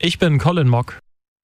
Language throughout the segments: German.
Ich bin Colin Mock.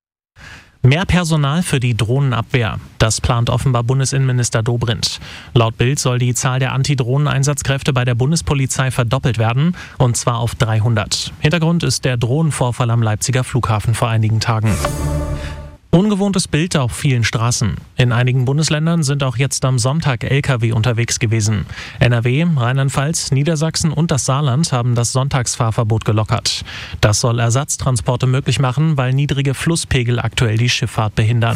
Mehr Personal für die Drohnenabwehr. Das plant offenbar Bundesinnenminister Dobrindt. Laut Bild soll die Zahl der Antidrohnen-Einsatzkräfte bei der Bundespolizei verdoppelt werden, und zwar auf 300. Hintergrund ist der Drohnenvorfall am Leipziger Flughafen vor einigen Tagen. Ungewohntes Bild auf vielen Straßen. In einigen Bundesländern sind auch jetzt am Sonntag Lkw unterwegs gewesen. NRW, Rheinland-Pfalz, Niedersachsen und das Saarland haben das Sonntagsfahrverbot gelockert. Das soll Ersatztransporte möglich machen, weil niedrige Flusspegel aktuell die Schifffahrt behindern.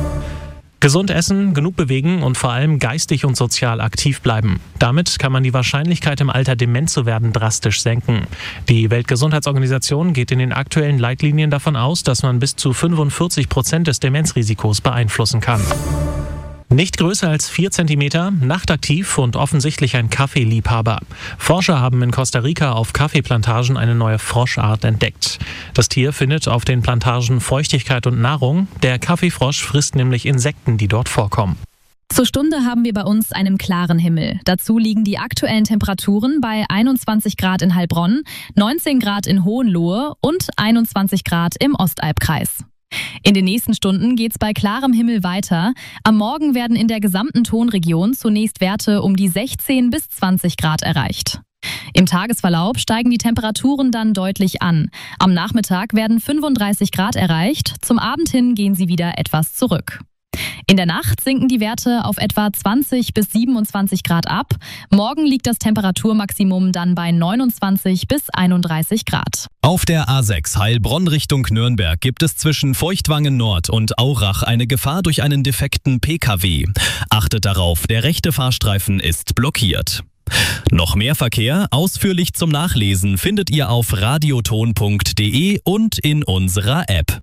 Gesund essen, genug bewegen und vor allem geistig und sozial aktiv bleiben. Damit kann man die Wahrscheinlichkeit, im Alter dement zu werden, drastisch senken. Die Weltgesundheitsorganisation geht in den aktuellen Leitlinien davon aus, dass man bis zu 45% des Demenzrisikos beeinflussen kann. Nicht größer als 4 cm, nachtaktiv und offensichtlich ein Kaffeeliebhaber. Forscher haben in Costa Rica auf Kaffeeplantagen eine neue Froschart entdeckt. Das Tier findet auf den Plantagen Feuchtigkeit und Nahrung. Der Kaffeefrosch frisst nämlich Insekten, die dort vorkommen. Zur Stunde haben wir bei uns einen klaren Himmel. Dazu liegen die aktuellen Temperaturen bei 21 Grad in Heilbronn, 19 Grad in Hohenlohe und 21 Grad im Ostalbkreis. In den nächsten Stunden geht's bei klarem Himmel weiter. Am Morgen werden in der gesamten Tonregion zunächst Werte um die 16 bis 20 Grad erreicht. Im Tagesverlauf steigen die Temperaturen dann deutlich an. Am Nachmittag werden 35 Grad erreicht. Zum Abend hin gehen sie wieder etwas zurück. In der Nacht sinken die Werte auf etwa 20 bis 27 Grad ab. Morgen liegt das Temperaturmaximum dann bei 29 bis 31 Grad. Auf der A6 Heilbronn Richtung Nürnberg gibt es zwischen Feuchtwangen Nord und Aurach eine Gefahr durch einen defekten Pkw. Achtet darauf, der rechte Fahrstreifen ist blockiert. Noch mehr Verkehr, ausführlich zum Nachlesen, findet ihr auf radioton.de und in unserer App.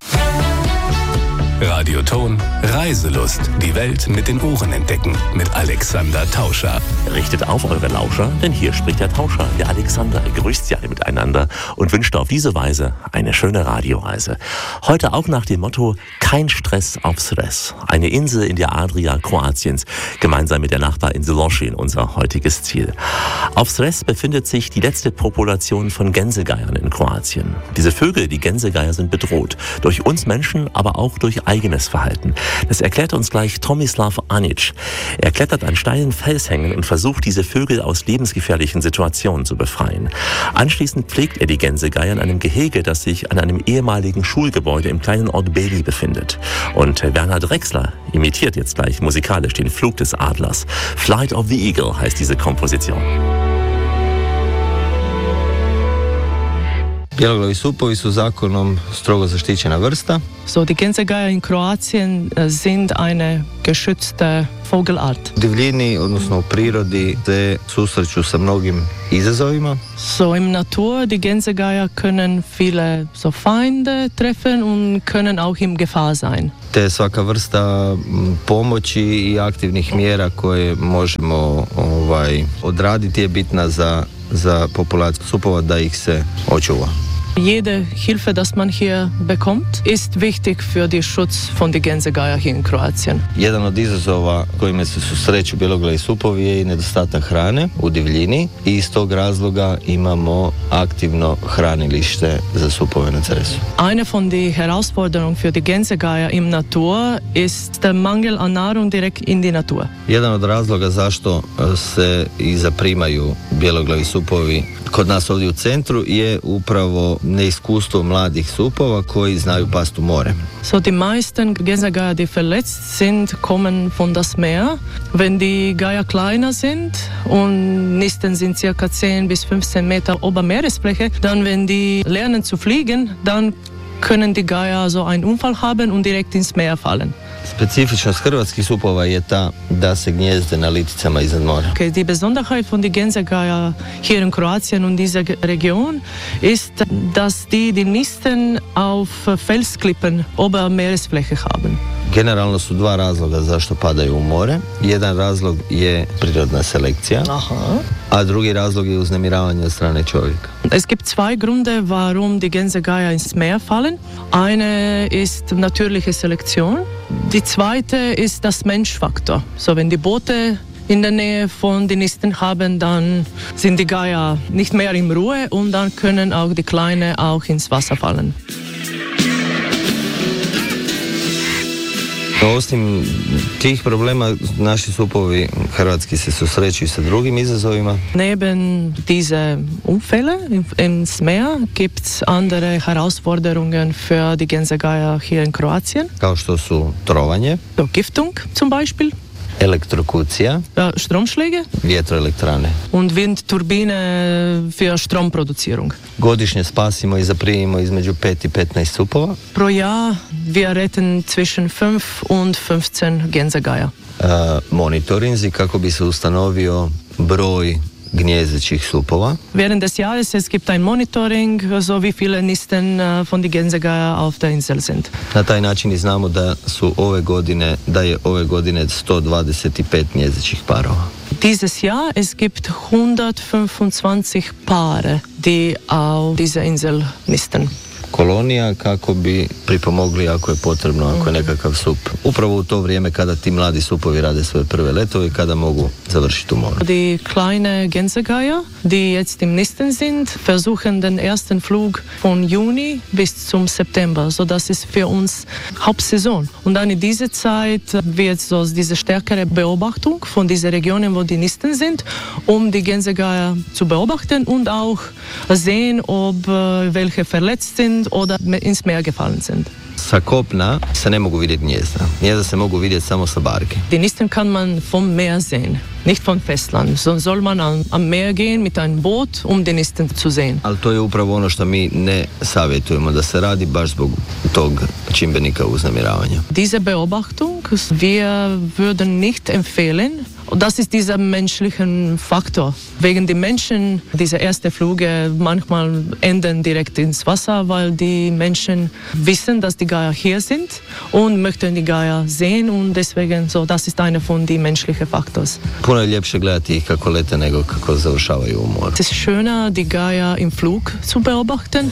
Radioton Reiselust. Die Welt mit den Ohren entdecken. Mit Alexander Tauscher. Richtet auf eure Lauscher, denn hier spricht der Tauscher, der Alexander. Er grüßt sie alle miteinander und wünscht auf diese Weise eine schöne Radioreise. Heute auch nach dem Motto: kein Stress auf Sres. Eine Insel in der Adria Kroatiens, gemeinsam mit der Nachbarinsel Lošinj, unser heutiges Ziel. Auf Sres befindet sich die letzte Population von Gänsegeiern in Kroatien. Diese Vögel, die Gänsegeier, sind bedroht. Durch uns Menschen, aber auch durch eigenes Verhalten. Das erklärt uns gleich Tomislav Anić. Er klettert an steilen Felshängen und versucht, diese Vögel aus lebensgefährlichen Situationen zu befreien. Anschließend pflegt er die Gänsegeier in einem Gehege, das sich an einem ehemaligen Schulgebäude im kleinen Ort Beli befindet. Und Werner Drexler imitiert jetzt gleich musikalisch den Flug des Adlers. Flight of the Eagle heißt diese Komposition. Bjeloglavi supovi su zakonom strogo zaštićena vrsta. So, die Gänsegeier in Kroatien sind eine geschützte Vogelart. U divljini, odnosno u prirodi, se susreću sa mnogim izazovima. So, im Natur, die Gänsegeier können viele so Feinde treffen und können auch in Gefahr sein. Te svaka vrsta pomoći i aktivnih mjera koje možemo odraditi je bitna za populaciju supova da ih se očuva. Jede Hilfe, das man hier bekommt, ist wichtig für den Schutz von den Gänsegeier hier in Kroatien. Jedan od izazova kojima se susreću bjeloglavi supovi je i nedostatak hrane u divljini i iz tog razloga imamo aktivno hranilište za supove na Cresu. Eine von den Herausforderungen für die Gänsegeier im Natur ist der Mangel an Nahrung direkt in die Natur. Jedan od razloga zašto se i zaprimaju bjeloglavi supovi kod nas ovdje u centru je upravo neiskustvo mladih supova koji znaju past u more. So, die meisten Gänsegeier, die verletzt sind, kommen von das Meer. Wenn die Geier kleiner sind und Nisten sind ca. 10 bis 15 Meter ober Meeresfläche, dann wenn die lernen zu fliegen, dann können die Geier so einen Unfall haben und direkt ins Meer fallen. Specifičnost hrvatskih supova je ta da se gnjezde na liticama iznad mora. Okay, die Besonderheit von den Gänsegeier hier in Kroatien und dieser Region ist, dass die Nisten auf Felsklippen ober Meeresfläche haben. Generalno su dva razloga zašto padaju u more. Jedan razlog je prirodna selekcija, a drugi razlog je uznemiravanje od strane čovjeka. Es gibt zwei Gründe, warum die Gänsegeier ins Meer fallen. Eine ist natürliche Selektion. Die zweite ist das Menschfaktor. So, wenn die Boote in der Nähe von den Nisten haben, dann sind die Geier nicht mehr in Ruhe und dann können auch die Kleinen auch ins Wasser fallen. Osim tih problema, naši supovi hrvatski se susreću sa drugim izazovima. Neben diese Unfälle ins Meer gibt es andere Herausforderungen für die Gänsegeier hier in Kroatien. Kao što su trovanje, Vergiftung zum Beispiel, elektrokucija, Stromschläge vjetroelektrane. und Windturbine für Stromproduzierung. Godišnje spasimo i zaprimimo između 5 i 15 supova. Pro Jahr wir retten zwischen 5 und 15 Gänsegeier. Monitorinzi kako bi se ustanovio broj gnjezdećih supova. Während des Jahres es gibt ein Monitoring, so wie viele Nisten von die Gänsegeier auf der Insel sind. Na taj način i znamo da je ove godine 125 gnjezdećih parova. Dieses Jahr es gibt 125 Paare, die auf dieser Insel nisten. Kolonija kako bi pripomogli ako je potrebno, ako je nekakav sup. Upravo u to vrijeme kada ti mladi supovi rade svoje prve letove i kada mogu završiti u moru. Die kleine Gänsegeier, die jetzt im Nisten sind, versuchen den ersten Flug von Juni bis zum September. So das ist für uns Hauptsaison. Und dann in dieser Zeit wird so diese stärkere Beobachtung von diesen Regionen, wo die Nisten sind, die Gänsegeier zu beobachten und auch sehen, ob welche verletzt sind oder ins Meer gefallen sind. Sa kopna se ne mogu vidjeti gnjezda. Gnjezda se mogu vidjeti samo sa barke. Die Nisten kann man vom Meer sehen, nicht vom Festland. So soll man am Meer gehen mit einem Boot, die Nisten zu sehen. Ali to je upravo ono što mi ne savjetujemo da se radi baš zbog tog čimbenika uznemiravanja. Diese Beobachtung, wir würden nicht empfehlen. Das ist dieser menschliche Faktor. Wegen die Menschen, diese erste Flüge manchmal enden direkt ins Wasser, weil die Menschen wissen, dass die Geier hier sind und möchten die Geier sehen und deswegen so, das ist einer von den menschlichen Faktors. Puno je ljepše gledati ih kako lete nego kako završavaju u moru. Es ist schöner, die Geier im Flug zu beobachten.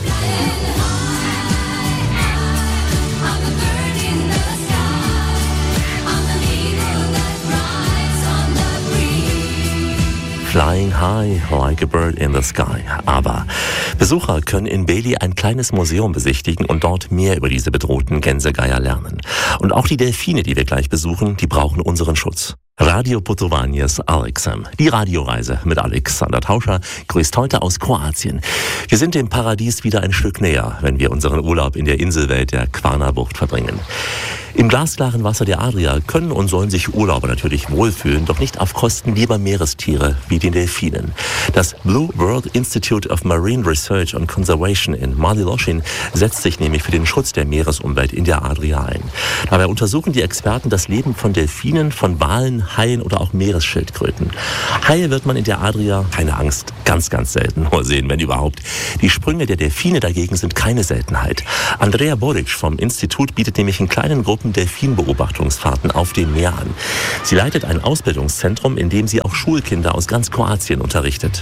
Flying high like a bird in the sky. Aber Besucher können in Beli ein kleines Museum besichtigen und dort mehr über diese bedrohten Gänsegeier lernen. Und auch die Delfine, die wir gleich besuchen, die brauchen unseren Schutz. Radio Putovanias Alexem. Die Radioreise mit Alexander Tauscher grüßt heute aus Kroatien. Wir sind dem Paradies wieder ein Stück näher, wenn wir unseren Urlaub in der Inselwelt der Kvarnerbucht verbringen. Im glasklaren Wasser der Adria können und sollen sich Urlauber natürlich wohlfühlen, doch nicht auf Kosten lieber Meerestiere wie den Delfinen. Das Blue World Institute of Marine Research and Conservation in Marlilošin setzt sich nämlich für den Schutz der Meeresumwelt in der Adria ein. Dabei untersuchen die Experten das Leben von Delfinen, von Walen, Haien oder auch Meeresschildkröten. Haie wird man in der Adria, keine Angst, ganz, ganz selten nur sehen, wenn überhaupt. Die Sprünge der Delfine dagegen sind keine Seltenheit. Andrea Boric vom Institut bietet nämlich in kleinen Gruppen Delfinbeobachtungsfahrten auf dem Meer an. Sie leitet ein Ausbildungszentrum, in dem sie auch Schulkinder aus ganz Kroatien unterrichtet.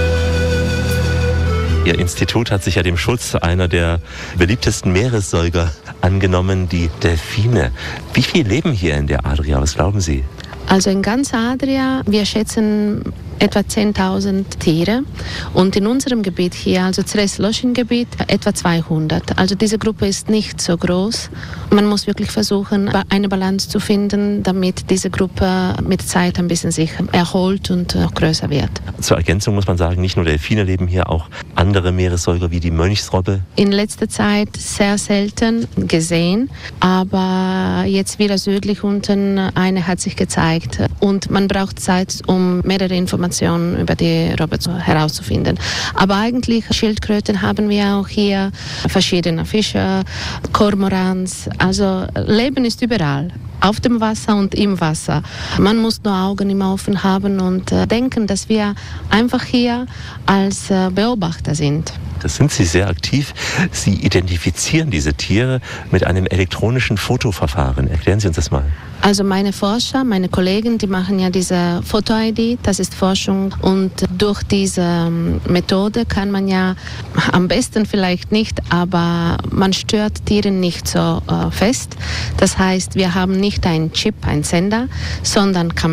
Ihr Institut hat sich ja dem Schutz einer der beliebtesten Meeressäuger angenommen, die Delfine. Wie viel leben hier in der Adria? Was glauben Sie? Also in ganz Adria, wir schätzen etwa 10.000 Tiere und in unserem Gebiet hier, also Zres-Lošin-Gebiet, etwa 200. Also diese Gruppe ist nicht so groß. Man muss wirklich versuchen, eine Balance zu finden, damit diese Gruppe mit Zeit ein bisschen sich erholt und noch größer wird. Zur Ergänzung muss man sagen, nicht nur Delfine leben hier, auch andere Meeressäuger wie die Mönchsrobbe. In letzter Zeit sehr selten gesehen, aber jetzt wieder südlich unten eine hat sich gezeigt. Und man braucht Zeit, um mehrere Informationen über die Robbe herauszufinden. Aber eigentlich Schildkröten haben wir auch hier, verschiedene Fische, Kormorans. Also Leben ist überall, auf dem Wasser und im Wasser. Man muss nur Augen immer offen haben und denken, dass wir einfach hier als Beobachter sind. Das sind Sie sehr aktiv. Sie identifizieren diese Tiere mit einem elektronischen Fotoverfahren. Erklären Sie uns das mal. Also meine Forscher, meine Kollegen, die machen ja diese Foto-ID, das ist Forschung und durch diese Methode kann man ja am besten vielleicht nicht, aber man stört Tiere nicht so fest. Das heißt, wir haben nicht einen Chip, einen Sender, sondern Kamera.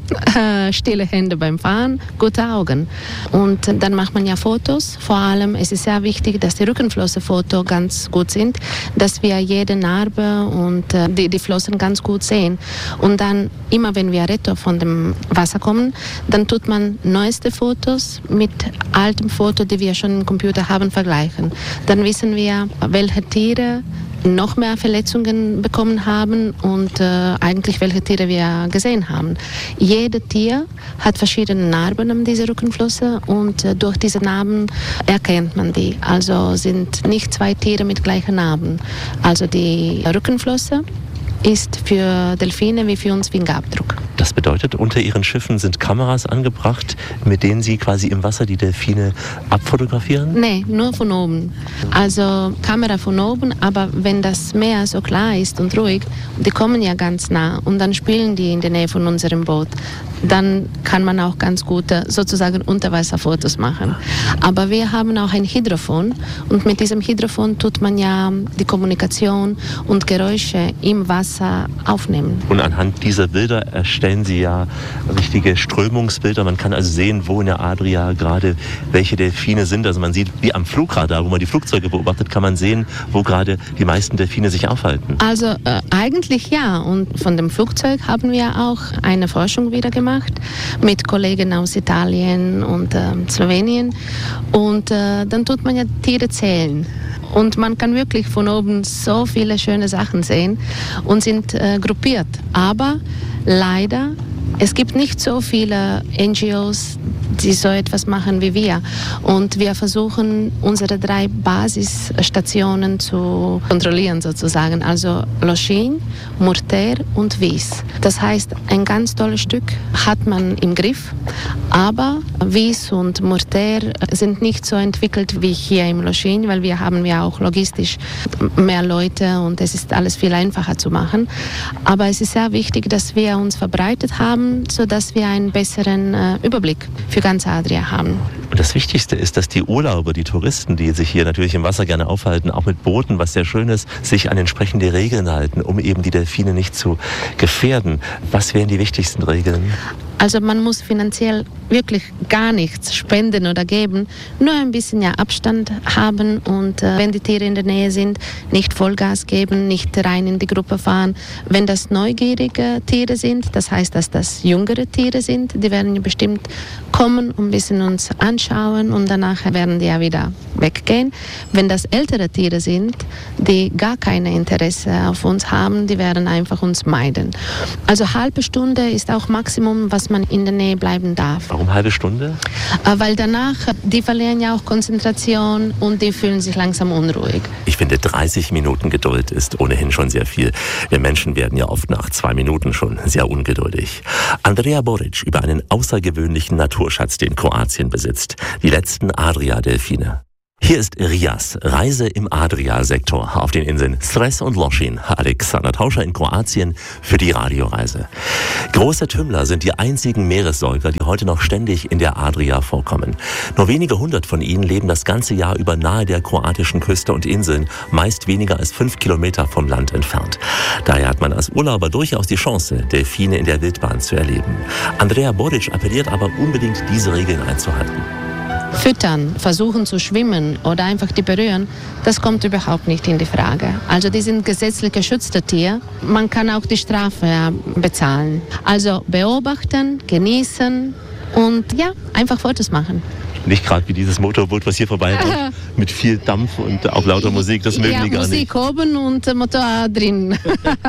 stille Hände beim Fahren, gute Augen. Und dann macht man ja Fotos. Vor allem es ist sehr wichtig, dass die Rückenflossenfotos ganz gut sind, dass wir jede Narbe und die Flossen ganz gut sehen. Und dann, immer wenn wir retour von dem Wasser kommen, dann tut man neueste Fotos mit alten Fotos, die wir schon im Computer haben, vergleichen. Dann wissen wir, welche Tiere noch mehr Verletzungen bekommen haben und eigentlich welche Tiere wir gesehen haben. Jedes Tier hat verschiedene Narben an dieser Rückenflosse und durch diese Narben erkennt man die. Also sind nicht zwei Tiere mit gleichen Narben. Also die Rückenflosse ist für Delfine wie für uns Fingerabdruck. Das bedeutet, unter ihren Schiffen sind Kameras angebracht, mit denen sie quasi im Wasser die Delfine abfotografieren? Nee, nur von oben. Also Kamera von oben, aber wenn das Meer so klar ist und ruhig, die kommen ja ganz nah und dann spielen die in der Nähe von unserem Boot. Dann kann man auch ganz gute, sozusagen Unterwasserfotos machen. Aber wir haben auch ein Hydrofon und mit diesem Hydrofon tut man ja die Kommunikation und Geräusche im Wasser aufnehmen. Und anhand dieser Bilder erstellen Sie ja richtige Strömungsbilder. Man kann also sehen, wo in der Adria gerade welche Delfine sind. Also man sieht, wie am Flugradar, wo man die Flugzeuge beobachtet, kann man sehen, wo gerade die meisten Delfine sich aufhalten. Also eigentlich ja. Und von dem Flugzeug haben wir auch eine Forschung wieder gemacht mit Kollegen aus Italien und Slowenien. Und dann tut man ja Tiere zählen. Und man kann wirklich von oben so viele schöne Sachen sehen und sind gruppiert. Aber leider, es gibt nicht so viele NGOs, die so etwas machen wie wir. Und wir versuchen, unsere 3 Basisstationen zu kontrollieren sozusagen. Also Lochin, Murter und Vis. Das heißt, ein ganz tolles Stück hat man im Griff, aber Vis und Murter sind nicht so entwickelt wie hier im Lochin, weil wir haben ja auch logistisch mehr Leute und es ist alles viel einfacher zu machen. Aber es ist sehr wichtig, dass wir uns verbreitet haben, sodass wir einen besseren Überblick für ganz Adria haben. Und das Wichtigste ist, dass die Urlauber, die Touristen, die sich hier natürlich im Wasser gerne aufhalten, auch mit Booten, was sehr schön ist, sich an entsprechende Regeln halten, um eben die Delfine nicht zu gefährden. Was wären die wichtigsten Regeln? Also man muss finanziell wirklich gar nichts spenden oder geben, nur ein bisschen Abstand haben und wenn die Tiere in der Nähe sind, nicht Vollgas geben, nicht rein in die Gruppe fahren. Wenn das neugierige Tiere sind, das heißt, dass das jüngere Tiere sind, die werden bestimmt kommen und ein bisschen uns anschauen und danach werden die ja wieder weggehen. Wenn das ältere Tiere sind, die gar kein Interesse auf uns haben, die werden einfach uns meiden. Also halbe Stunde ist auch Maximum, was man in der Nähe bleiben darf. Warum halbe Stunde? Weil danach, die verlieren ja auch Konzentration und die fühlen sich langsam unruhig. Ich finde, 30 Minuten Geduld ist ohnehin schon sehr viel. Wir Menschen werden ja oft nach 2 Minuten schon sehr ungeduldig. Andrea Boric über einen außergewöhnlichen Naturschatz, den Kroatien besitzt. Die letzten Adria-Delfine. Hier ist Rias, Reise im Adria-Sektor auf den Inseln Cres und Lochin. Alexander Tauscher in Kroatien für die Radioreise. Große Tümmler sind die einzigen Meeressäuger, die heute noch ständig in der Adria vorkommen. Nur wenige hundert von ihnen leben das ganze Jahr über nahe der kroatischen Küste und Inseln, meist weniger als 5 Kilometer vom Land entfernt. Daher hat man als Urlauber durchaus die Chance, Delfine in der Wildbahn zu erleben. Andrea Boric appelliert aber unbedingt, diese Regeln einzuhalten. Füttern, versuchen zu schwimmen oder einfach die berühren, das kommt überhaupt nicht in die Frage. Also die sind gesetzlich geschützte Tiere. Man kann auch die Strafe bezahlen. Also beobachten, genießen und ja, einfach Fotos machen. Nicht gerade wie dieses Motorboot, was hier vorbei war, mit viel Dampf und auch lauter Musik, das mögen die gar nicht. Musik oben und Motor drin.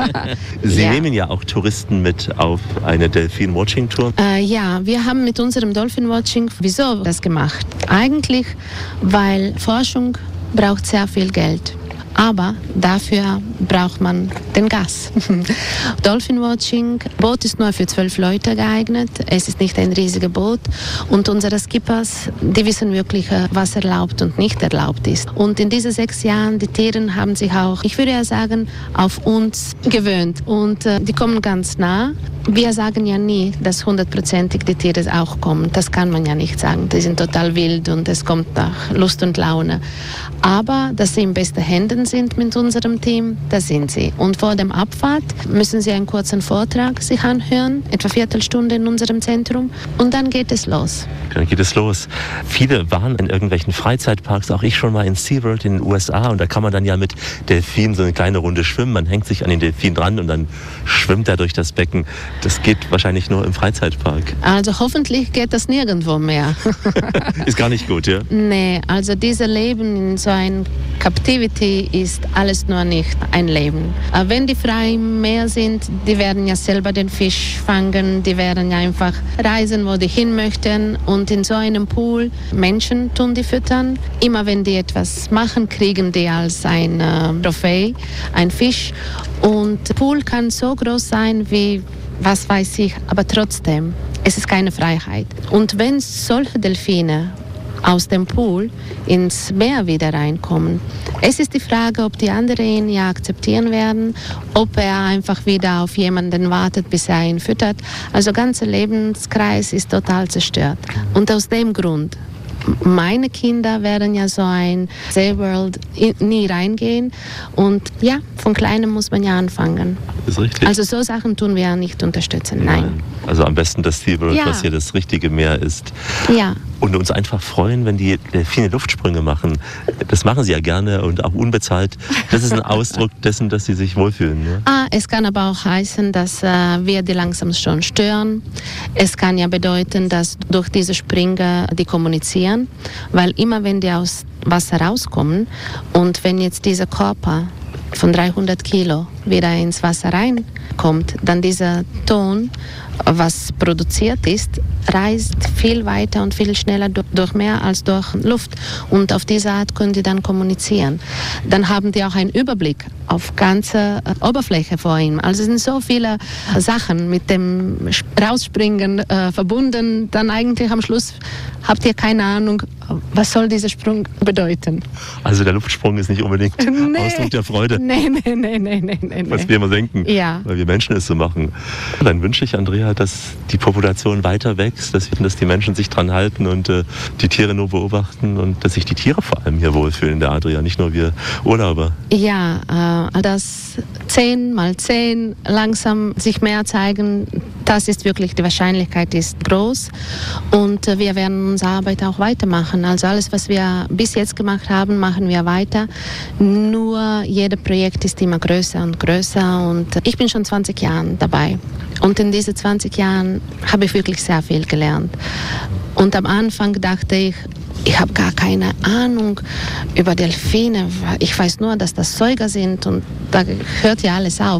Sie nehmen ja auch Touristen mit auf eine Delfin-Watching-Tour. Ja, wir haben mit unserem Dolphin-Watching, wieso das gemacht? Eigentlich, weil Forschung braucht sehr viel Geld. Aber dafür braucht man den Gas. Dolphin Watching, Boot ist nur für 12 Leute geeignet. Es ist nicht ein riesiges Boot. Und unsere Skippers, die wissen wirklich, was erlaubt und nicht erlaubt ist. Und in diesen 6 Jahren, die Tiere haben sich auch, ich würde ja sagen, auf uns gewöhnt. Und die kommen ganz nah. Wir sagen ja nie, dass 100%ig die Tiere auch kommen. Das kann man ja nicht sagen. Die sind total wild und es kommt nach Lust und Laune. Aber dass sie in besten Händen sind mit unserem Team, da sind sie. Und vor dem Abfahrt müssen sie einen kurzen Vortrag sich anhören, etwa 1/4 Stunde in unserem Zentrum. Und dann geht es los. Viele waren in irgendwelchen Freizeitparks, auch ich schon mal in SeaWorld in den USA. Und da kann man dann ja mit Delfinen so eine kleine Runde schwimmen. Man hängt sich an den Delfin dran und dann schwimmt er durch das Becken. Das geht wahrscheinlich nur im Freizeitpark. Also hoffentlich geht das nirgendwo mehr. Ist gar nicht gut, ja? Nee, also dieses Leben in so einer Captivity ist alles nur nicht ein Leben. Wenn die frei im Meer sind, die werden ja selber den Fisch fangen, die werden ja einfach reisen, wo die hin möchten. Und in so einem Pool, Menschen tun die füttern. Immer wenn die etwas machen, kriegen die als ein Trophäe, ein Fisch. Und der Pool kann so groß sein wie, was weiß ich, aber trotzdem, es ist keine Freiheit. Und wenn solche Delfine aus dem Pool ins Meer wieder reinkommen, es ist die Frage, ob die anderen ihn ja akzeptieren werden, ob er einfach wieder auf jemanden wartet, bis er ihn füttert. Also der ganze Lebenskreis ist total zerstört. Und aus dem Grund, meine Kinder werden ja so ein SeaWorld nie reingehen. Und ja, von Kleinem muss man ja anfangen. Das ist richtig. Also so Sachen tun wir ja nicht unterstützen, nein. Also am besten das SeaWorld, was hier das richtige Meer ist. Ja. Und uns einfach freuen, wenn die Delfine Luftsprünge machen. Das machen sie ja gerne und auch unbezahlt. Das ist ein Ausdruck dessen, dass sie sich wohlfühlen. Ne? Es kann aber auch heißen, dass wir die langsam schon stören. Es kann ja bedeuten, dass durch diese Springer die kommunizieren, weil immer wenn die aus Wasser rauskommen und wenn jetzt dieser Körper von 300 Kilo wieder ins Wasser reinkommt, dann dieser Ton, was produziert ist, reist viel weiter und viel schneller durch Meer als durch Luft. Und auf diese Art können die dann kommunizieren. Dann haben die auch einen Überblick auf ganze Oberfläche vor ihnen. Also es sind so viele Sachen mit dem Rausspringen verbunden. Dann eigentlich am Schluss habt ihr keine Ahnung, was soll dieser Sprung bedeuten. Also der Luftsprung ist nicht unbedingt Ausdruck der Freude. Nee. Was wir immer denken, weil wir Menschen es so machen. Dann wünsche ich, Andrea, dass die Population weiter wächst, dass die Menschen sich dran halten und die Tiere nur beobachten und dass sich die Tiere vor allem hier wohlfühlen in der Adria, nicht nur wir Urlauber. Ja, dass 10x10 langsam sich mehr zeigen, das ist wirklich, die Wahrscheinlichkeit ist groß und wir werden unsere Arbeit auch weitermachen. Also alles, was wir bis jetzt gemacht haben, machen wir weiter. Nur jedes Projekt ist immer größer und größer und ich bin schon 20 Jahre dabei. Und in diesen 20 Jahren habe ich wirklich sehr viel gelernt. Und am Anfang dachte ich habe gar keine Ahnung über Delfine. Ich weiß nur, dass das Säuger sind und da hört ja alles auf.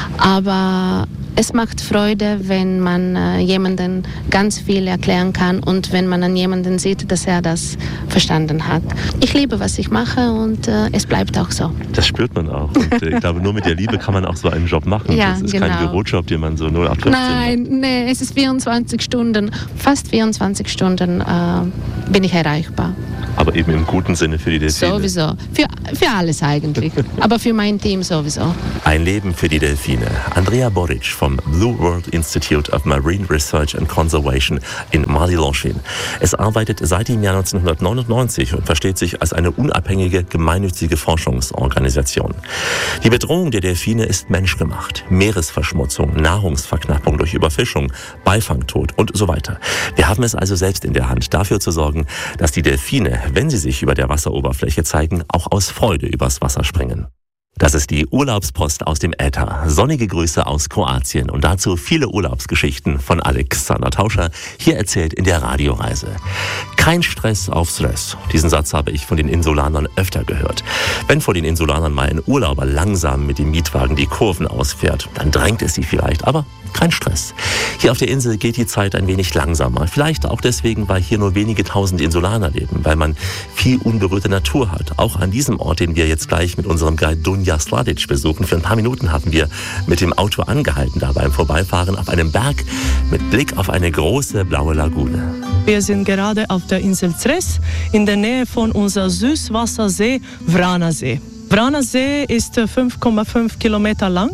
Aber es macht Freude, wenn man jemandem ganz viel erklären kann und wenn man an jemanden sieht, dass er das verstanden hat. Ich liebe, was ich mache und es bleibt auch so. Das spürt man auch. Und ich glaube, nur mit der Liebe kann man auch so einen Job machen. Ja, das ist genau. kein Bürojob, den man so 0815 Nein, es ist 24 Stunden, fast 24 Stunden bin ich erreichbar. Aber eben im guten Sinne für die Delfine. Sowieso. Für alles eigentlich. Aber für mein Team sowieso. Ein Leben für die Delfine. Andrea Boric vom Blue World Institute of Marine Research and Conservation in Mali-Longchin. Es arbeitet seit dem Jahr 1999 und versteht sich als eine unabhängige, gemeinnützige Forschungsorganisation. Die Bedrohung der Delfine ist menschgemacht. Meeresverschmutzung, Nahrungsverknappung durch Überfischung, Beifangtod und so weiter. Wir haben es also selbst in der Hand, dafür zu sorgen, dass die Delfine, wenn sie sich über der Wasseroberfläche zeigen, auch aus Freude übers Wasser springen. Das ist die Urlaubspost aus dem Äther. Sonnige Grüße aus Kroatien und dazu viele Urlaubsgeschichten von Alexander Tauscher, hier erzählt in der Radioreise. Kein Stress auf Stress. Diesen Satz habe ich von den Insulanern öfter gehört. Wenn vor den Insulanern mal ein Urlauber langsam mit dem Mietwagen die Kurven ausfährt, dann drängt es sie vielleicht, aber kein Stress. Hier auf der Insel geht die Zeit ein wenig langsamer. Vielleicht auch deswegen, weil hier nur wenige tausend Insulaner leben, weil man viel unberührte Natur hat. Auch an diesem Ort, den wir jetzt gleich mit unserem Guide Dunja Sladic besuchen. Für ein paar Minuten haben wir mit dem Auto angehalten, da beim Vorbeifahren auf einem Berg mit Blick auf eine große blaue Lagune. Wir sind gerade auf der Insel Cres in der Nähe von unserem Süßwassersee Vranasee. Vranasee ist 5,5 Kilometer lang,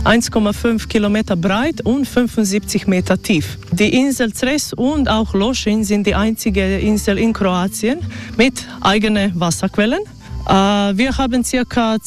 1,5 Kilometer breit und 75 Meter tief. Die Insel Cres und auch Longchin sind die einzige Insel in Kroatien mit eigenen Wasserquellen. Wir haben ca.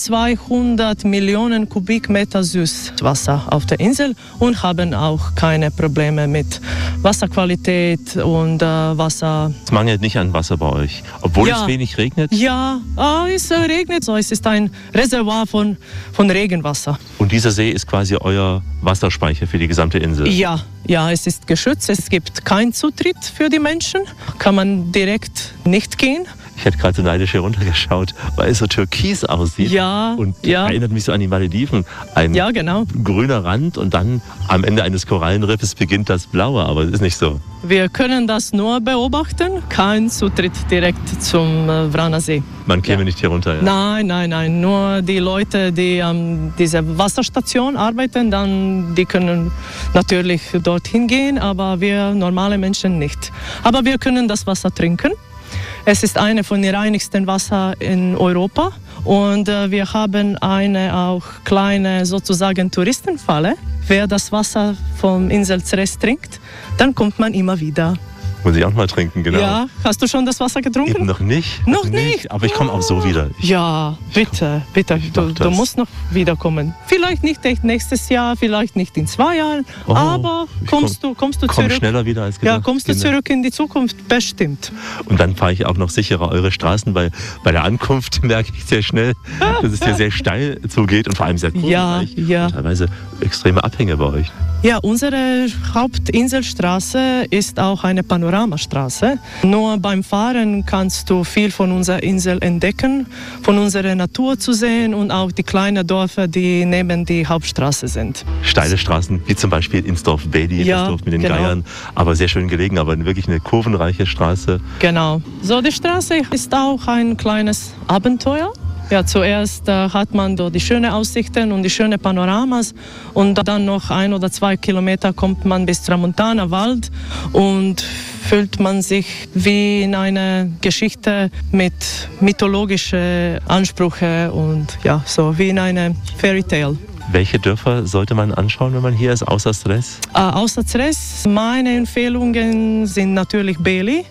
200 Millionen Kubikmeter Süßwasser auf der Insel und haben auch keine Probleme mit Wasserqualität und Wasser. Es mangelt nicht an Wasser bei euch, obwohl es wenig regnet? Ja, es regnet so. Es ist ein Reservoir von Regenwasser. Und dieser See ist quasi euer Wasserspeicher für die gesamte Insel? Ja, es ist geschützt. Es gibt keinen Zutritt für die Menschen. Kann man direkt nicht gehen. Ich hätte gerade so neidisch hier runtergeschaut, weil es so türkis aussieht. Und erinnert mich so an die Malediven. Ein grüner Rand und dann am Ende eines Korallenriffes beginnt das Blaue, aber es ist nicht so. Wir können das nur beobachten. Kein Zutritt direkt zum Vrana See. Man käme nicht hier runter? Ja? Nein. Nur die Leute, die an dieser Wasserstation arbeiten, die können natürlich dorthin gehen, aber wir normale Menschen nicht. Aber wir können das Wasser trinken. Es ist eine von den reinigsten Wasser in Europa und wir haben eine auch kleine sozusagen Touristenfalle. Wer das Wasser vom Insel Zres trinkt, dann kommt man immer wieder. Muss ich auch mal trinken, genau. Ja, hast du schon das Wasser getrunken? Eben noch nicht. Noch nicht? Aber ich komme auch so wieder. Ja, bitte. Du musst noch wiederkommen. Vielleicht nicht nächstes Jahr, vielleicht nicht in 2 Jahren, aber kommst du zurück. Komm schneller wieder als gedacht. Ja, kommst du zurück in die Zukunft, bestimmt. Und dann fahre ich auch noch sicherer eure Straßen, weil bei der Ankunft merke ich sehr schnell, dass es hier sehr steil zugeht und vor allem sehr kurvenreich. Ja. Und teilweise extreme Abhänge bei euch. Ja, unsere Hauptinselstraße ist auch eine Panoramastraße. Nur beim Fahren kannst du viel von unserer Insel entdecken, von unserer Natur zu sehen und auch die kleinen Dörfer, die neben die Hauptstraße sind. Steile Straßen, wie zum Beispiel ins Dorf Bedi, das Dorf mit den Geiern, aber sehr schön gelegen, aber wirklich eine kurvenreiche Straße. Genau. So, die Straße ist auch ein kleines Abenteuer. Ja, zuerst hat man dort die schönen Aussichten und die schönen Panoramas und dann noch 1 oder 2 Kilometer kommt man bis Tramontana Wald und fühlt man sich wie in einer Geschichte mit mythologischen Ansprüchen und ja, so wie in einem Fairy Tale. Welche Dörfer sollte man anschauen, wenn man hier ist, außer Zres? Außer Zres, meine Empfehlungen sind natürlich Beli,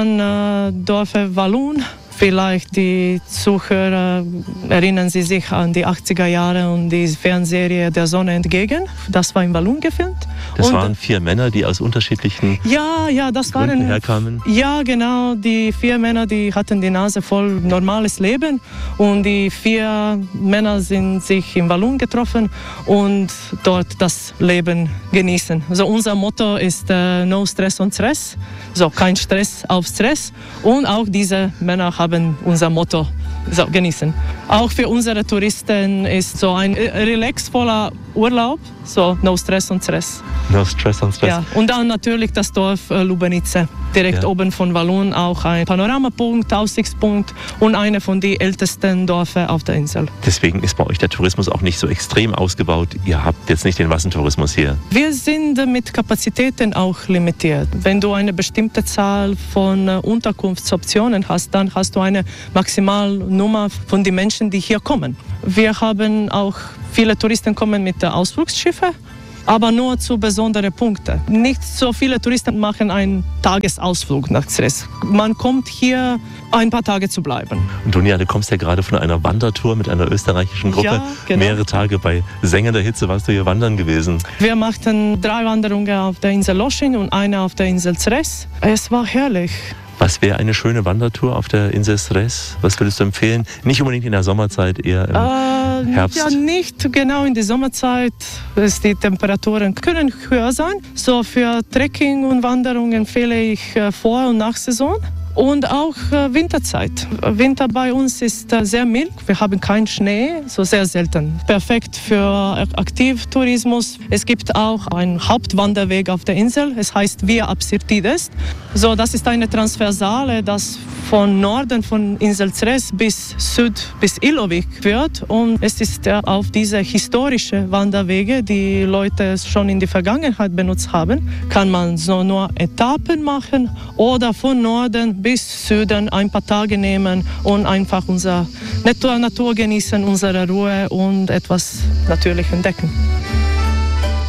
dann Dörfer Walloon. Vielleicht die Zuhörer erinnern Sie sich an die 80er Jahre und die Fernsehserie Der Sonne entgegen. Das war in Walloon gefilmt. Das waren 4 Männer, die aus unterschiedlichen Gründen herkamen? Ja, genau. Die 4 Männer, die hatten die Nase voll normales Leben. Und die 4 Männer sind sich in Walloon getroffen und dort das Leben genießen. Also unser Motto ist No Stress on Zres. So, kein Stress auf Stress. Und auch diese Männer haben unser Motto genießen. Auch für unsere Touristen ist so ein relaxvoller Urlaub, so No Stress on Zres. No Stress on Stress. Ja, und dann natürlich das Dorf Lubenice, direkt oben von Walloon, auch ein Panoramapunkt, Aussichtspunkt und eine von den ältesten Dörfern auf der Insel. Deswegen ist bei euch der Tourismus auch nicht so extrem ausgebaut. Ihr habt jetzt nicht den Massentourismus hier. Wir sind mit Kapazitäten auch limitiert. Wenn du eine bestimmte Zahl von Unterkunftsoptionen hast, dann hast du eine Maximalnummer von den Menschen, die hier kommen. Wir haben auch viele Touristen kommen mit Ausflugsschiffen, aber nur zu besonderen Punkten. Nicht so viele Touristen machen einen Tagesausflug nach Zres. Man kommt hier ein paar Tage zu bleiben. Und Dunja, du kommst ja gerade von einer Wandertour mit einer österreichischen Gruppe. Ja, genau. Mehrere Tage bei sengender Hitze warst du hier wandern gewesen. Wir machten 3 Wanderungen auf der Insel Loschin und eine auf der Insel Zres. Es war herrlich. Was wäre eine schöne Wandertour auf der Insel Zres? Was würdest du empfehlen? Nicht unbedingt in der Sommerzeit, eher im Herbst? Ja, nicht genau in der Sommerzeit. Die Temperaturen können höher sein. So für Trekking und Wanderung empfehle ich Vor- und Nachsaison. Und auch Winterzeit. Winter bei uns ist sehr mild. Wir haben keinen Schnee, so sehr selten. Perfekt für Aktivtourismus. Es gibt auch einen Hauptwanderweg auf der Insel. Es heißt Via Absirtides. So, das ist eine Transversale, das von Norden von Insel Zres bis Süd bis Ilovik führt. Und es ist auf diese historischen Wanderwege, die Leute schon in der Vergangenheit benutzt haben, kann man so nur Etappen machen oder von Norden bis Süden ein paar Tage nehmen und einfach unsere Natur genießen, unsere Ruhe und etwas natürlich entdecken.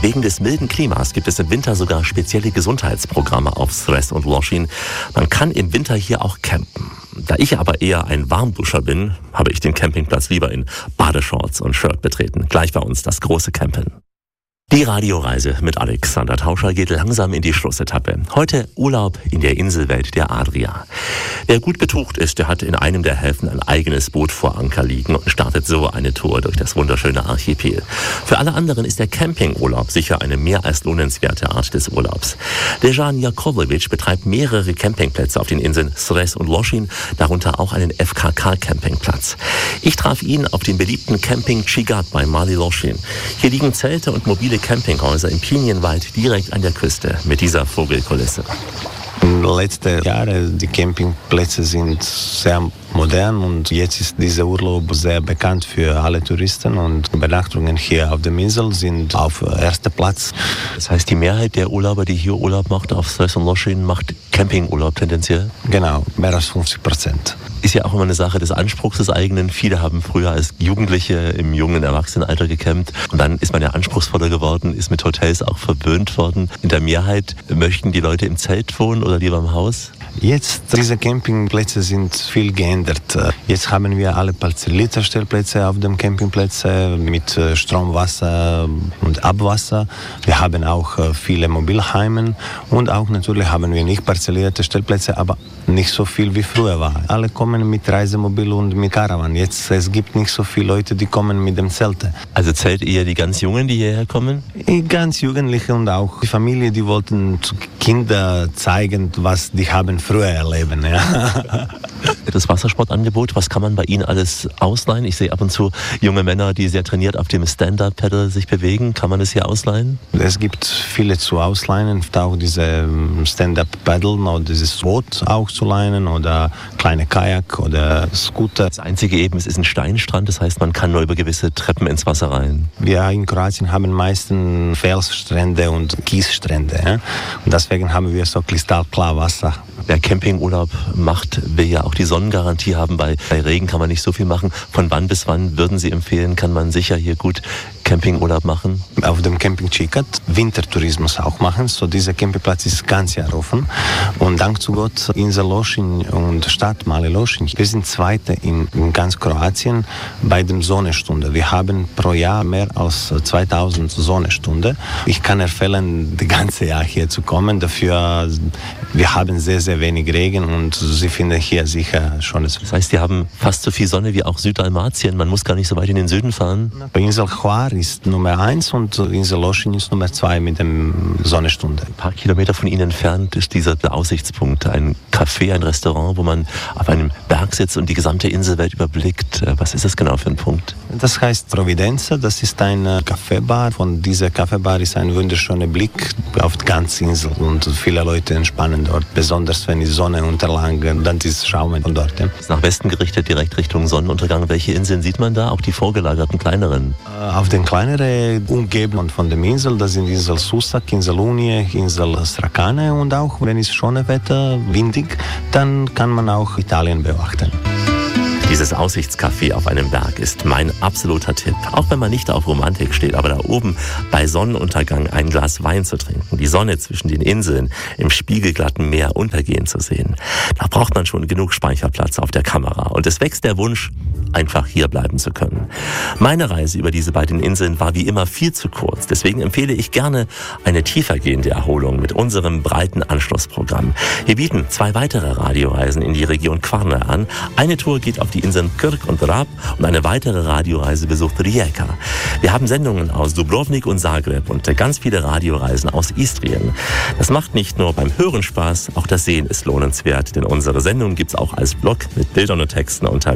Wegen des milden Klimas gibt es im Winter sogar spezielle Gesundheitsprogramme auf Sres und Lošinj. Man kann im Winter hier auch campen. Da ich aber eher ein Warmduscher bin, habe ich den Campingplatz lieber in Badeshorts und Shirt betreten. Gleich bei uns das große Campen. Die Radioreise mit Alexander Tauscher geht langsam in die Schlussetappe. Heute Urlaub in der Inselwelt der Adria. Wer gut betucht ist, der hat in einem der Häfen ein eigenes Boot vor Anker liegen und startet so eine Tour durch das wunderschöne Archipel. Für alle anderen ist der Campingurlaub sicher eine mehr als lohnenswerte Art des Urlaubs. Dejan Jakovljević betreibt mehrere Campingplätze auf den Inseln Sres und Lošinj, darunter auch einen FKK-Campingplatz. Ich traf ihn auf dem beliebten Camping Čigat bei Mali Lošinj. Hier liegen Zelte und mobile Campinghäuser im Pinienwald direkt an der Küste mit dieser Vogelkulisse. In den letzten Jahren die Campingplätze sind sehr modern und jetzt ist dieser Urlaub sehr bekannt für alle Touristen und Übernachtungen hier auf der Insel sind auf ersten Platz. Das heißt, die Mehrheit der Urlauber, die hier Urlaub macht auf Sres und Lošinj, macht Campingurlaub tendenziell? Genau, mehr als 50%. Ist ja auch immer eine Sache des Anspruchs des eigenen. Viele haben früher als Jugendliche im jungen Erwachsenenalter gecampt und dann ist man ja anspruchsvoller geworden, ist mit Hotels auch verwöhnt worden. In der Mehrheit möchten die Leute im Zelt wohnen oder lieber im Haus? Jetzt, diese Campingplätze sind viel geändert. Jetzt haben wir alle parzellierte Stellplätze auf dem Campingplätzen mit Strom, Wasser und Abwasser. Wir haben auch viele Mobilheime und auch natürlich haben wir nicht parzellierte Stellplätze, aber nicht so viel wie früher war. Alle kommen mit Reisemobil und mit Caravan. Jetzt es gibt nicht so viele Leute, die kommen mit dem Zelt. Also Zelt eher die ganz Jungen, die hierher kommen? Ganz Jugendliche und auch die Familie, die wollten Kinder zeigen, was die haben früher erleben. Ja. Das Wassersportangebot, was kann man bei Ihnen alles ausleihen? Ich sehe ab und zu junge Männer, die sehr trainiert auf dem Stand-Up-Paddle sich bewegen. Kann man es hier ausleihen? Es gibt viele zu ausleihen, auch diese Stand-Up-Paddle oder dieses Boot auch zu leihen oder kleine Kajak oder Scooter. Das Einzige eben, es ist ein Steinstrand, das heißt, man kann nur über gewisse Treppen ins Wasser rein. Wir in Kroatien haben meistens Felsstrände und Kiesstrände. Ja? Und deswegen haben wir so kristallklar Wasser. Wer Campingurlaub macht, will ja auch die Sonnengarantie haben. Bei Regen kann man nicht so viel machen. Von wann bis wann würden Sie empfehlen, kann man sicher hier gut Campingurlaub machen? Auf dem Camping Čigat Wintertourismus auch machen. So dieser Campingplatz ist ganz Jahr offen. Und dank zu Gott, Insel Lošinj und Stadt Mali Lošinj. Wir sind Zweite in ganz Kroatien bei der Sonnenstunde. Wir haben pro Jahr mehr als 2000 Sonnenstunden. Ich kann empfehlen, das ganze Jahr hier zu kommen. Dafür, wir haben sehr, sehr wenig Regen und Sie finden hier sicher schon. Das heißt, Sie haben fast so viel Sonne wie auch Südalmatien. Man muss gar nicht so weit in den Süden fahren. Insel Hvar ist Nummer 1 und Insel Lošinj ist Nummer 2 mit dem Sonnenstunde. Ein paar Kilometer von Ihnen entfernt ist dieser Aussichtspunkt, ein Café, ein Restaurant, wo man auf einem Berg sitzt und die gesamte Inselwelt überblickt. Was ist das genau für ein Punkt? Das heißt Providenza, das ist eine Kaffeebar. Von dieser Kaffeebar ist ein wunderschöner Blick auf die ganze Insel und viele Leute entspannen dort, besonders wenn die Sonne unterlang, dann ist Schaum von dort. Ja. Ist nach Westen gerichtet, direkt Richtung Sonnenuntergang. Welche Inseln sieht man da? Auch die vorgelagerten kleineren? Auf den kleineren Umgebungen von der Insel, das sind Insel Susak, Insel Unije, Insel Strakane und auch, wenn es schönes Wetter, windig, dann kann man auch Italien beobachten. Dieses Aussichtscafé auf einem Berg ist mein absoluter Tipp. Auch wenn man nicht auf Romantik steht, aber da oben bei Sonnenuntergang ein Glas Wein zu trinken, die Sonne zwischen den Inseln im spiegelglatten Meer untergehen zu sehen, da braucht man schon genug Speicherplatz auf der Kamera. Und es wächst der Wunsch, einfach hier bleiben zu können. Meine Reise über diese beiden Inseln war wie immer viel zu kurz. Deswegen empfehle ich gerne eine tiefergehende Erholung mit unserem breiten Anschlussprogramm. Wir bieten 2 weitere Radioreisen in die Region Kvarner an. Eine Tour geht auf die Inseln Krk und Rab und eine weitere Radioreise besucht Rijeka. Wir haben Sendungen aus Dubrovnik und Zagreb und ganz viele Radioreisen aus Istrien. Das macht nicht nur beim Hören Spaß, auch das Sehen ist lohnenswert, denn unsere Sendung gibt's auch als Blog mit Bildern und Texten unter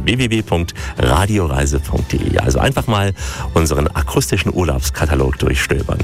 www.radioreise.de. Also einfach mal unseren akustischen Urlaubskatalog durchstöbern.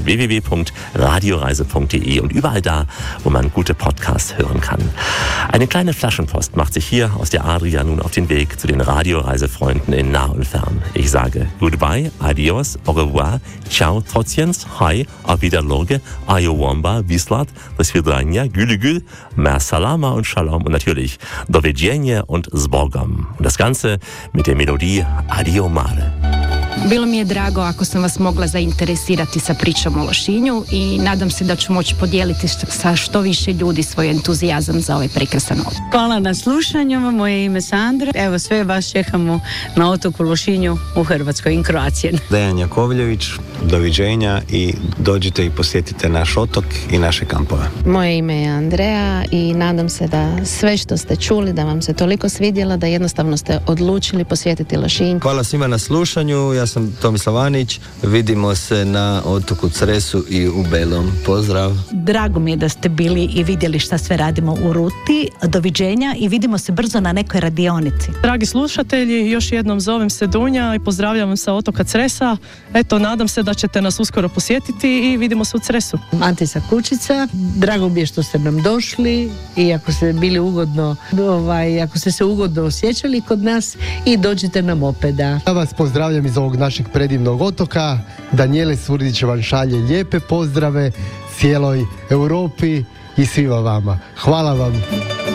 www.radioreise.de und überall da, wo man gute Podcasts hören kann. Eine kleine Flaschenpost macht sich hier aus der Adria nun auf den Weg zu den Radioreisefreunden in nah und fern. Ich sage goodbye, adios, au revoir, ciao, trotjens, hi, auf Wiederloge, ayowamba, vislat, do svidranja, gülü, mer salama und shalom und natürlich do widzenia und s Bogom. Und das Ganze mit der Melodie Adio Mare. Bilo mi je drago ako sam vas mogla zainteresirati sa pričom o Lošinju i nadam se da ću moći podijeliti sa što više ljudi svoj entuzijazam za ovaj prekrasan otok. Hvala na slušanju, moje ime Sandra. Evo, sve vas čekamo na otoku Lošinju u Hrvatskoj in Kroacije. Dejan Jakovljević, doviđenja i dođite i posjetite naš otok i naše kampove. Moje ime je Andreja i nadam se da sve što ste čuli, da vam se toliko svidjelo, da jednostavno ste odlučili posjetiti Lošinj. Hvala svima na slušanju, ja sam Tomislav Anić, vidimo se na otoku Cresu i u Belom. Pozdrav! Drago mi je da ste bili i vidjeli šta sve radimo u ruti. Doviđenja i vidimo se brzo na nekoj radionici. Dragi slušatelji, još jednom zovem se Dunja i pozdravljam vam sa otoka Cresa. Eto, nadam se da ćete nas uskoro posjetiti i vidimo se u Cresu. Antica Kučica, drago mi je što ste nam došli i ako ste bili ugodno, ako ste se ugodno osjećali kod nas i dođite nam opet. Ja vas pozdravljam iz ovog našeg predivnog otoka. Danijele Surdić vam šalje lijepe pozdrave cijeloj Europi i svima vama. Hvala vam.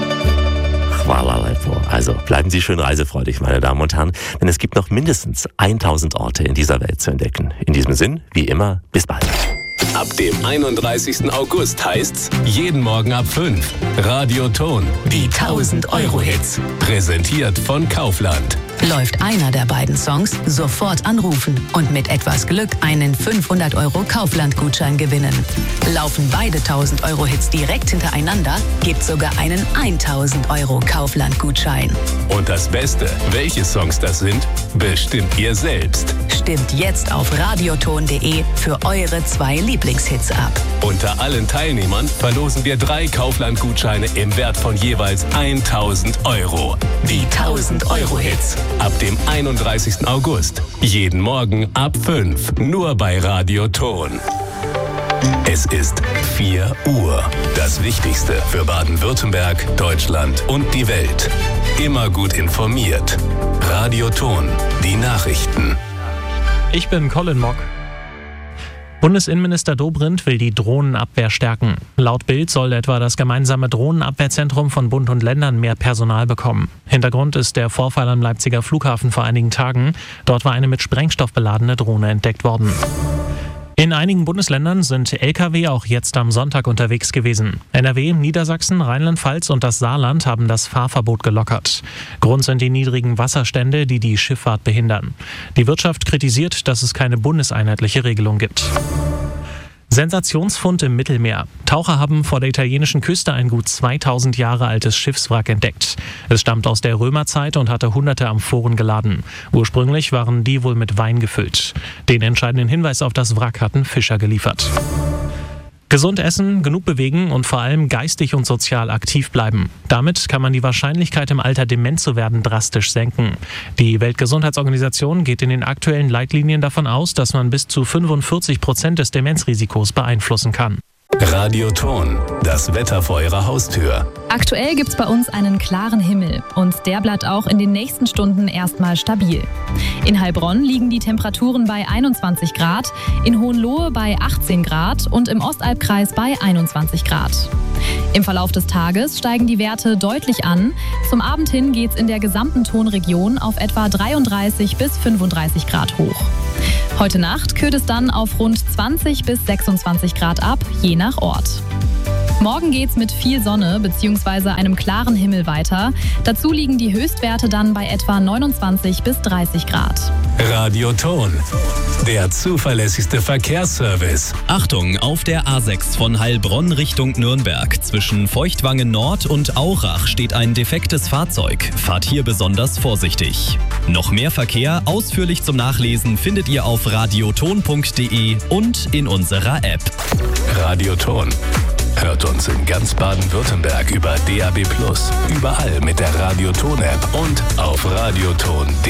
Hvala lepo. Also bleiben Sie schön reisefreudig, meine Damen und Herren, denn es gibt noch mindestens 1000 Orte in dieser Welt zu entdecken. In diesem Sinn, wie immer, bis bald. Ab dem 31. August heißt's jeden Morgen ab 5. Radioton, die 1000-Euro-Hits. Präsentiert von Kaufland. Läuft einer der beiden Songs, sofort anrufen und mit etwas Glück einen 500-Euro Kaufland-Gutschein gewinnen. Laufen beide 1000-Euro-Hits direkt hintereinander, gibt's sogar einen 1000-Euro Kaufland-Gutschein. Und das Beste, welche Songs das sind, bestimmt ihr selbst. Stimmt jetzt auf radioton.de für eure 2 Lieblingshits ab. Unter allen Teilnehmern verlosen wir 3 Kaufland-Gutscheine im Wert von jeweils 1000 Euro. Die 1000-Euro-Hits. Ab dem 31. August. Jeden Morgen ab 5. Nur bei Radioton. Es ist 4 Uhr. Das Wichtigste für Baden-Württemberg, Deutschland und die Welt. Immer gut informiert. Radioton. Die Nachrichten. Ich bin Colin Mock. Bundesinnenminister Dobrindt will die Drohnenabwehr stärken. Laut Bild soll etwa das gemeinsame Drohnenabwehrzentrum von Bund und Ländern mehr Personal bekommen. Hintergrund ist der Vorfall am Leipziger Flughafen vor einigen Tagen. Dort war eine mit Sprengstoff beladene Drohne entdeckt worden. In einigen Bundesländern sind Lkw auch jetzt am Sonntag unterwegs gewesen. NRW, Niedersachsen, Rheinland-Pfalz und das Saarland haben das Fahrverbot gelockert. Grund sind die niedrigen Wasserstände, die die Schifffahrt behindern. Die Wirtschaft kritisiert, dass es keine bundeseinheitliche Regelung gibt. Sensationsfund im Mittelmeer. Taucher haben vor der italienischen Küste ein gut 2000 Jahre altes Schiffswrack entdeckt. Es stammt aus der Römerzeit und hatte hunderte Amphoren geladen. Ursprünglich waren die wohl mit Wein gefüllt. Den entscheidenden Hinweis auf das Wrack hatten Fischer geliefert. Gesund essen, genug bewegen und vor allem geistig und sozial aktiv bleiben. Damit kann man die Wahrscheinlichkeit, im Alter dement zu werden, drastisch senken. Die Weltgesundheitsorganisation geht in den aktuellen Leitlinien davon aus, dass man bis zu 45% des Demenzrisikos beeinflussen kann. Radioton, das Wetter vor Ihrer Haustür. Aktuell gibt's bei uns einen klaren Himmel und der bleibt auch in den nächsten Stunden erstmal stabil. In Heilbronn liegen die Temperaturen bei 21 Grad, in Hohenlohe bei 18 Grad und im Ostalbkreis bei 21 Grad. Im Verlauf des Tages steigen die Werte deutlich an. Zum Abend hin geht's in der gesamten Tonregion auf etwa 33 bis 35 Grad hoch. Heute Nacht kühlt es dann auf rund 20 bis 26 Grad ab, je nach Ort. Morgen geht's mit viel Sonne bzw. einem klaren Himmel weiter. Dazu liegen die Höchstwerte dann bei etwa 29 bis 30 Grad. Radioton, der zuverlässigste Verkehrsservice. Achtung, auf der A6 von Heilbronn Richtung Nürnberg. Zwischen Feuchtwangen Nord und Aurach steht ein defektes Fahrzeug. Fahrt hier besonders vorsichtig. Noch mehr Verkehr ausführlich zum Nachlesen findet ihr auf radioton.de und in unserer App. Radioton. Hört uns in ganz Baden-Württemberg über DAB+, überall mit der Radioton-App und auf radioton.de.